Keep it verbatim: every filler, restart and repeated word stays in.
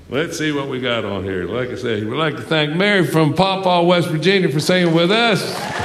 Let's see what we got on here. Like I said, we'd like to thank Mary from Pawpaw, West Virginia for singing with us.